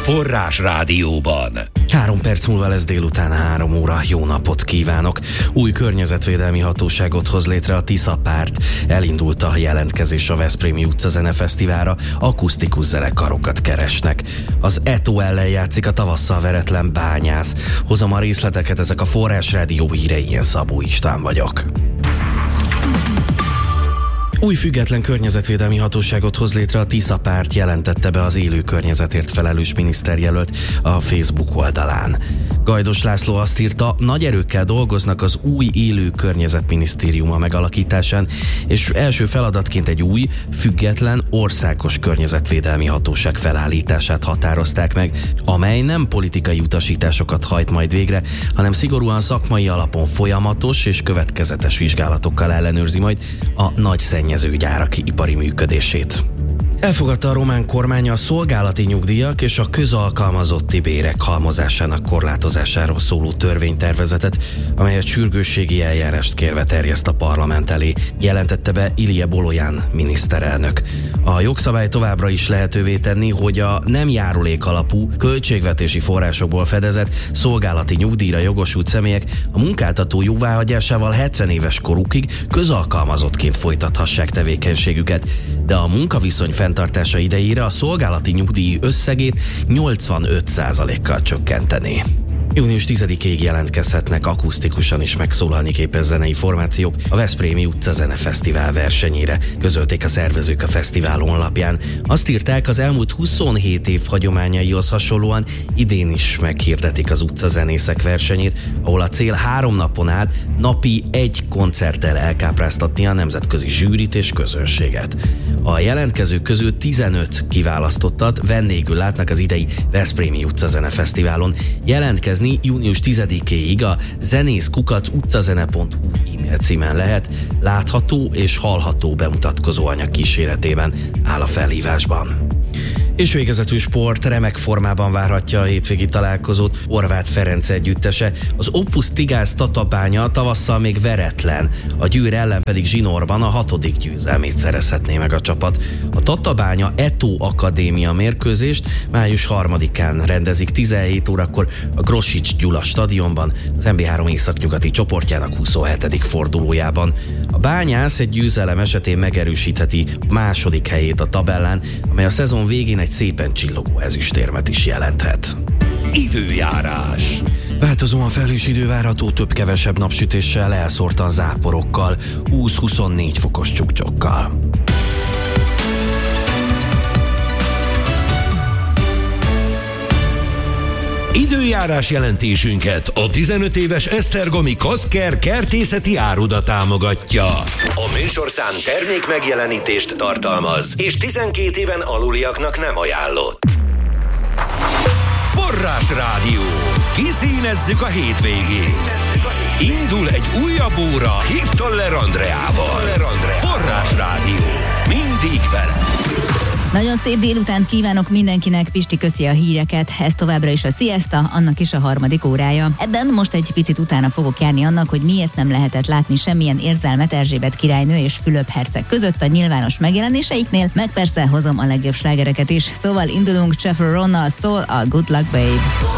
Forrás Rádióban. 3 perc múlva lesz délután 3 óra. Jó napot kívánok! Új környezetvédelmi hatóságot hoz létre a Tisza párt. Elindult a jelentkezés a Veszprémi utca zenefesztiválra, akusztikus zenekarokat keresnek. Az Eto ellen játszik a tavasszal veretlen Bányász. Hozom a részleteket, ezek a Forrás Rádió hírei, én Szabó István vagyok. Új független környezetvédelmi hatóságot hoz létre a Tisza párt, jelentette be az élő környezetért felelős miniszterjelölt a Facebook oldalán. Gajdos László azt írta, nagy erőkkel dolgoznak az új élő környezetminisztériuma megalakításán, és első feladatként egy új, független, országos környezetvédelmi hatóság felállítását határozták meg, amely nem politikai utasításokat hajt majd végre, hanem szigorúan szakmai alapon folyamatos és következetes vizsgálatokkal ellenőrzi majd a nagy szennyezőgyárak ipari működését. Elfogadta a román kormány a szolgálati nyugdíjak és a közalkalmazotti bérek halmozásának korlátozásáról szóló törvénytervezetet, amelyet sürgősségi eljárást kérve terjeszt a parlament elé, jelentette be Ilije Bolojan miniszterelnök. A jogszabály továbbra is lehetővé tenni, hogy a nem járulék alapú, költségvetési forrásokból fedezett szolgálati nyugdíjra jogosult személyek a munkáltató jóváhagyásával 70 éves korukig közalkalmazottként folytathassák tevékenységüket, de a munkaviszony fenntartása idejére a szolgálati nyugdíj összegét 85%-kal csökkenteni. Június 10-ig jelentkezhetnek akusztikusan is megszólalni képes zenei formációk a Veszprémi utca zenefesztivál versenyére, közölték a szervezők a fesztivál honlapján. Azt írták, az elmúlt 27 év hagyományaihoz hasonlóan idén is meghirdetik az utcazenészek versenyét, ahol a cél 3 napon át napi 1 koncerttel elkápráztatni a nemzetközi zsűrit és közönséget. A jelentkezők közül 15 kiválasztottat vendégül látnak az idei Veszprémi utca zenefesztiválon. Jelentkezni június 10-éig a zenész@utcazene.hu e-mail címen lehet, látható és hallható bemutatkozó anyag kíséretében áll a felhívásban. És végezetül sport, remek formában várhatja a hétvégi találkozót Horváth Ferenc együttese. Az Opus Tigász Tatabánya tavasszal még veretlen, a Győr ellen pedig zsinórban a 6. győzelmét szerezhetné meg a csapat. A Tatabánya Eto Akadémia mérkőzést május 3-án rendezik 17 órakor a Grosics Gyula stadionban, az MB3 északnyugati csoportjának 27. fordulójában. A Bányász egy győzelem esetén megerősítheti második helyét a tabellán, amely a szezon végén egy szépen csillogó ezüstérmet is jelenthet. Időjárás. Változóan felhős idő várható, több-kevesebb napsütéssel, elszórtan záporokkal, 20-24 fokos csukcsokkal. Időjárás jelentésünket a 15 éves Esztergomi Kaszker kertészeti áruda támogatja. A műsorszám termék megjelenítést tartalmaz, és 12 éven aluliaknak nem ajánlott. Forrás Rádió. Kiszínezzük a hétvégét. Indul egy újabb óra Hittoller Andreával. Forrás Rádió. Mindig vele. Nagyon szép délután kívánok mindenkinek, Pisti köszi a híreket, ez továbbra is a Siesta, annak is a 3. órája. Ebben most egy picit utána fogok járni annak, hogy miért nem lehetett látni semmilyen érzelmet Erzsébet királynő és Fülöp herceg között a nyilvános megjelenéseiknél, meg persze hozom a legjobb slágereket is, szóval indulunk Jeffrey Ronnal, szól a Good Luck Babe.